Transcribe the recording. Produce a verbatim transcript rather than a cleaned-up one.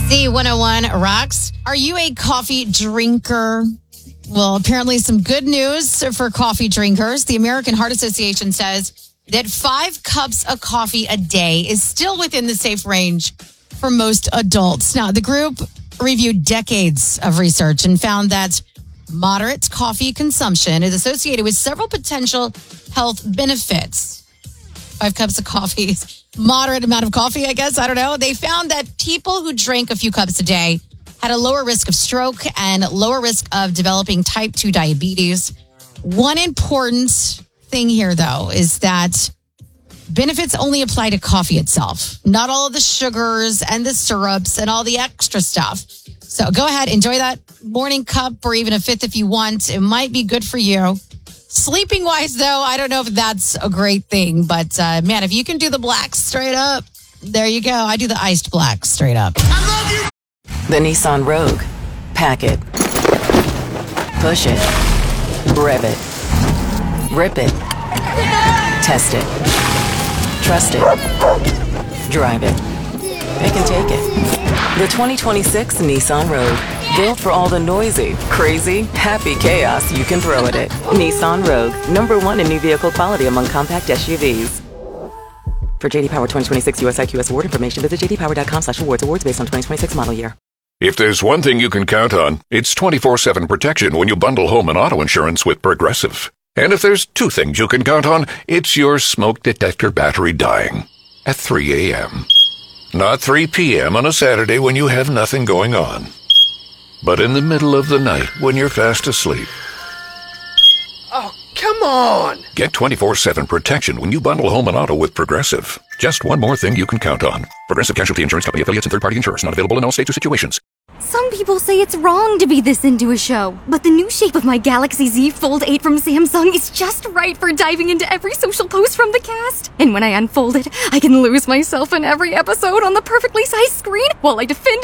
Z one oh one rocks. Are you a coffee drinker? Well, apparently some good news for coffee drinkers. The American Heart Association says that five cups of coffee a day is still within the safe range for most adults. Now, the group reviewed decades of research and found that moderate coffee consumption is associated with several potential health benefits. Five cups of coffee, moderate amount of coffee, I guess. I don't know. They found that people who drank a few cups a day had a lower risk of stroke and lower risk of developing type two diabetes. One important thing here, though, is that benefits only apply to coffee itself, not all of the sugars and the syrups and all the extra stuff. So go ahead, enjoy that morning cup or even a fifth if you want. It might be good for you. Sleeping wise, though, I don't know if that's a great thing. But, uh, man, if you can do the black straight up, there you go. I do the iced black straight up. I love you. The Nissan Rogue. Pack it. Push it. Rev it. Rip it. Test it. Trust it. Drive it. Pick and take it. The twenty twenty-six Nissan Rogue. Built for all the noisy, crazy, happy chaos you can throw at it. Nissan Rogue. Number one in new vehicle quality among compact S U Vs. For J D Power twenty twenty-six U S I Q S award information, visit j d power dot com slash awards. Awards based on twenty twenty-six model year. If there's one thing you can count on, it's twenty-four seven protection when you bundle home and auto insurance with Progressive. And if there's two things you can count on, it's your smoke detector battery dying at three a.m. Not three p.m. on a Saturday when you have nothing going on, but in the middle of the night when you're fast asleep. Oh, come on. Get twenty-four seven protection when you bundle home and auto with Progressive. Just one more thing you can count on. Progressive Casualty Insurance Company, affiliates, and third-party insurers. Not available in all states or situations. Some people say it's wrong to be this into a show, but the new shape of my Galaxy Z Fold eight from Samsung is just right for diving into every social post from the cast. And when I unfold it, I can lose myself in every episode on the perfectly sized screen while I defend